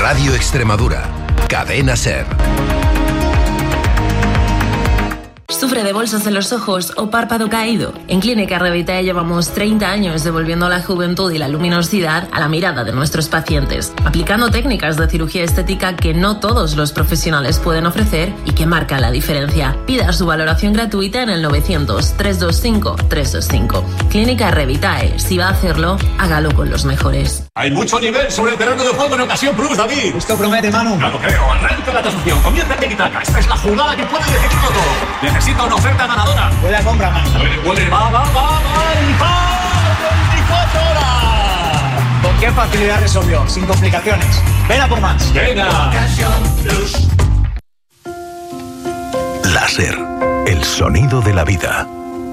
Radio Extremadura, Cadena SER. ¿Sufre de bolsas en los ojos o párpado caído? En Clínica Revitae llevamos 30 años devolviendo la juventud y la luminosidad a la mirada de nuestros pacientes, aplicando técnicas de cirugía estética que no todos los profesionales pueden ofrecer y que marcan la diferencia. Pida su valoración gratuita en el 900-325-325. Clínica Revitae. Si va a hacerlo, hágalo con los mejores. Hay mucho nivel sobre el terreno de juego en Ocasión Plus, David. Esto promete, Manu. No lo creo. Arranca la transacción. Comienza el tiki-taka. Esta es la jugada que puede decidirlo todo. Necesita una oferta ganadora. Huele a compra, Manu. Huele. Va. ¡El 24 horas! ¿Con qué facilidad resolvió? Sin complicaciones. Ven a por más. Venga. Ocasión Plus. Láser. El sonido de la vida.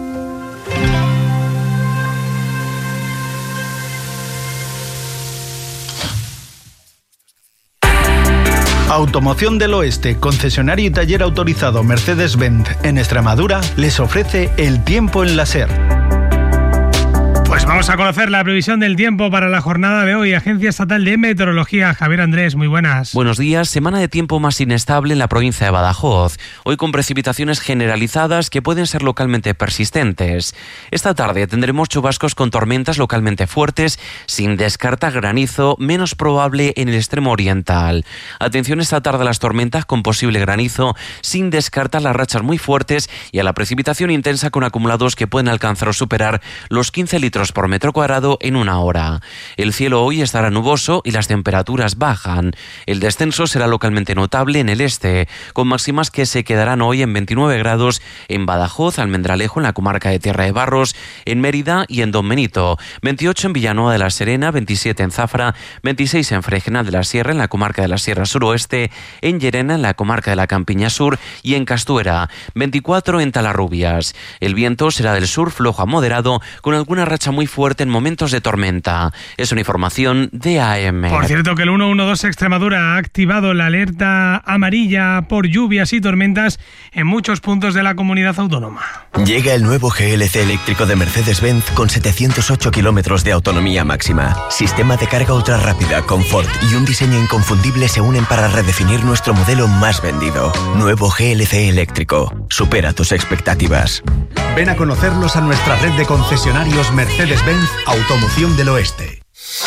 Automoción del Oeste, concesionario y taller autorizado Mercedes-Benz en Extremadura, les ofrece el tiempo en la SER. Pues vamos a conocer la previsión del tiempo para la jornada de hoy. Agencia Estatal de Meteorología. Javier Andrés, muy buenas. Buenos días. Semana de tiempo más inestable en la provincia de Badajoz. Hoy con precipitaciones generalizadas que pueden ser localmente persistentes. Esta tarde tendremos chubascos con tormentas localmente fuertes, sin descartar granizo, menos probable en el extremo oriental. Atención esta tarde a las tormentas con posible granizo, sin descartar las rachas muy fuertes y a la precipitación intensa con acumulados que pueden alcanzar o superar los 15 litros por metro cuadrado en una hora. El cielo hoy estará nuboso y las temperaturas bajan. El descenso será localmente notable en el este, con máximas que se quedarán hoy en 29 grados en Badajoz, Almendralejo, en la comarca de Tierra de Barros, en Mérida y en Don Benito, 28 en Villanueva de la Serena, 27 en Zafra, 26 en Fregenal de la Sierra, en la comarca de la Sierra Suroeste, en Llerena, en la comarca de la Campiña Sur y en Castuera, 24 en Talarrubias. El viento será del sur flojo a moderado, con alguna racha muy fuerte en momentos de tormenta. Es una información de AM. Por cierto que el 112 Extremadura ha activado la alerta amarilla por lluvias y tormentas en muchos puntos de la comunidad autónoma. Llega el nuevo GLC eléctrico de Mercedes-Benz con 708 kilómetros de autonomía máxima. Sistema de carga ultra rápida, confort y un diseño inconfundible se unen para redefinir nuestro modelo más vendido. Nuevo GLC eléctrico. Supera tus expectativas. Ven a conocerlos a nuestra red de concesionarios Mercedes-Benz Automoción del Oeste.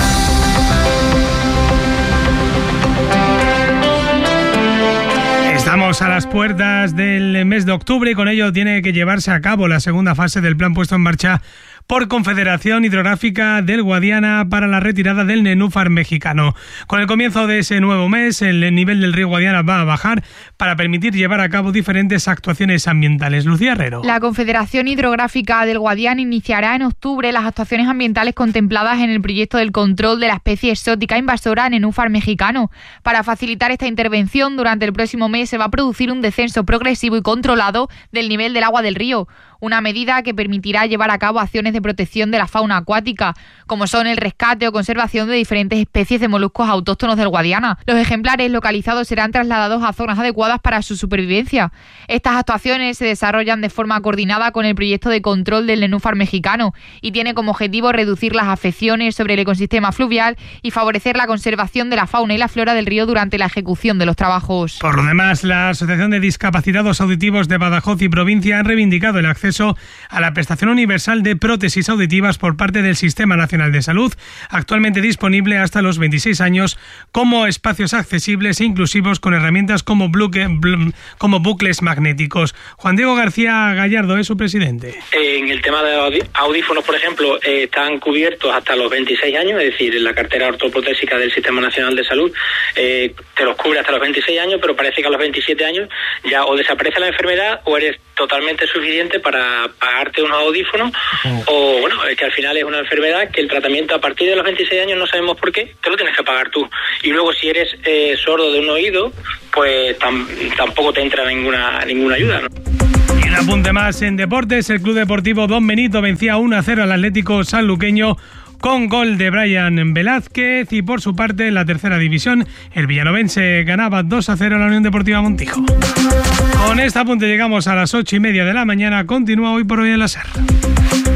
Estamos a las puertas del mes de octubre y con ello tiene que llevarse a cabo la segunda fase del plan puesto en marcha por Confederación Hidrográfica del Guadiana para la retirada del nenúfar mexicano. Con el comienzo de ese nuevo mes, el nivel del río Guadiana va a bajar para permitir llevar a cabo diferentes actuaciones ambientales. Lucía Herrero. La Confederación Hidrográfica del Guadiana iniciará en octubre las actuaciones ambientales contempladas en el proyecto del control de la especie exótica invasora nenúfar mexicano. Para facilitar esta intervención, durante el próximo mes se va a producir un descenso progresivo y controlado del nivel del agua del río. Una medida que permitirá llevar a cabo acciones de protección de la fauna acuática, como son el rescate o conservación de diferentes especies de moluscos autóctonos del Guadiana. Los ejemplares localizados serán trasladados a zonas adecuadas para su supervivencia. Estas actuaciones se desarrollan de forma coordinada con el proyecto de control del nenúfar mexicano y tiene como objetivo reducir las afecciones sobre el ecosistema fluvial y favorecer la conservación de la fauna y la flora del río durante la ejecución de los trabajos. Por lo demás, la Asociación de Discapacitados Auditivos de Badajoz y provincia han reivindicado el acceso a la prestación universal de prótesis auditivas por parte del Sistema Nacional de Salud, actualmente disponible hasta los 26 años, como espacios accesibles e inclusivos con herramientas como bucles magnéticos. Juan Diego García Gallardo es su presidente. En el tema de audífonos, por ejemplo, están cubiertos hasta los 26 años, es decir, en la cartera ortoprotésica del Sistema Nacional de Salud te los cubre hasta los 26 años, pero parece que a los 27 años ya o desaparece la enfermedad o eres totalmente suficiente para pagarte unos audífonos o, bueno, es que al final es una enfermedad que el tratamiento a partir de los 26 años no sabemos por qué, te lo tienes que pagar tú. Y luego si eres sordo de un oído, pues tampoco te entra ninguna ayuda, ¿no? Y un apunte más en deportes, el Club Deportivo Don Benito vencía 1-0 al Atlético Sanluqueño con gol de Brian Velázquez, y por su parte en la tercera división el villanovense ganaba 2-0 a la Unión Deportiva Montijo. Con este apunte llegamos a las 8:30 de la mañana. Continúa Hoy por Hoy en la SER.